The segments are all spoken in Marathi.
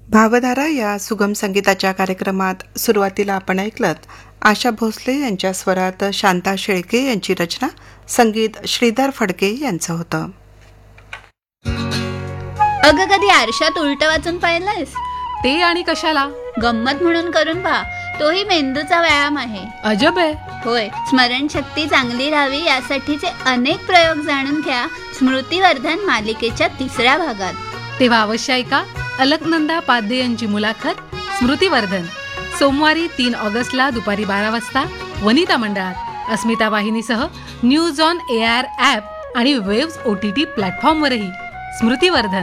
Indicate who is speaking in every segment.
Speaker 1: भावधारा या सुगम संगीताच्या कार्यक्रमात सुरुवातीला आपण ऐकलत आशा भोसले यांच्या स्वरात शांता शेळके यांची रचना, संगीत श्रीधर फडके यांचं होतं.
Speaker 2: अगं, कधी आरशात उलट वाचून पाहिलंयस?
Speaker 3: ते आणि कशाला?
Speaker 2: गंमत म्हणून करून पहा, तोही मेंदूचा व्यायाम आहे.
Speaker 3: अजब आहे.
Speaker 2: होय, स्मरणशक्ती चांगली राहावी यासाठीचे अनेक प्रयोग जाणून घ्या स्मृतिवर्धन मालिकेच्या 3ऱ्या भागात.
Speaker 3: तेव्हा अवश्य ऐका अलकनंदा पाध्ये यांची मुलाखत स्मृतिवर्धन, सोमवारी 3 ऑगस्टला दुपारी 12 वाजता वनिता मंडळात, अस्मिता वाहिनीसह न्यूज ऑन AIR ॲप आणि वेव्स OTT प्लॅटफॉर्मवरही. स्मृतिवर्धन.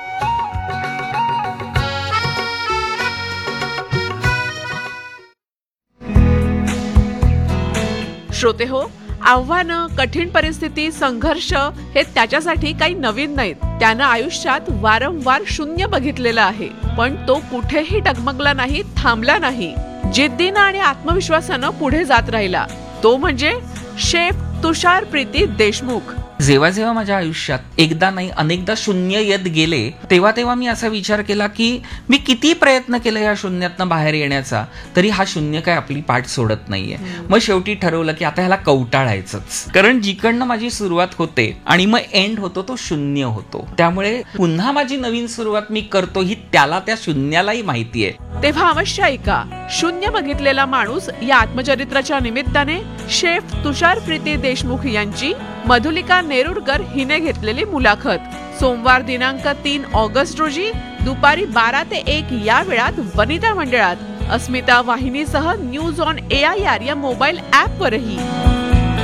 Speaker 4: श्रोते हो, आव्हानं, कठीण परिस्थिती, संघर्ष हे त्याच्यासाठी काही नवीन नाहीत. त्यानं आयुष्यात वारंवार शून्य बघितलेलं आहे, पण तो कुठेही डगमगला नाही, थांबला नाही. जिद्दीनं आणि आत्मविश्वासानं पुढे जात राहिला. तो म्हणजे शेफ तुषार प्रीती देशमुख.
Speaker 5: जेव्हा जेव्हा माझ्या आयुष्यात एकदा नाही अनेकदा शून्य येत गेले, तेव्हा मी असा विचार केला की मी किती प्रयत्न केले या शून्यातनं बाहेर येण्याचा, तरी हा शून्य काय आपली पाठ सोडत नाहीये. मग शेवटी ठरवलं की आता ह्याला कवटाळायचंच, कारण जिकडनं माझी सुरुवात होते आणि मग एंड होतो तो शून्य होतो. त्यामुळे पुन्हा माझी नवीन सुरुवात मी करतो ही त्याला, त्या शून्यालाही माहिती आहे.
Speaker 4: तेव्हा अवश्य ऐका शून्य बघितलेला माणूस या आत्मचरित्राच्या निमित्ताने शेफ तुषार प्रीती देशमुख यांची मधुलिका नेरुरकर हिने घेतलेली मुलाखत. सोमवार दिनांक 3 ऑगस्ट रोजी दुपारी 12 ते 1 या वेळात वनिता मंडळात, अस्मिता वाहिनीसह न्यूज ऑन AIR या मोबाईल ॲपवरही.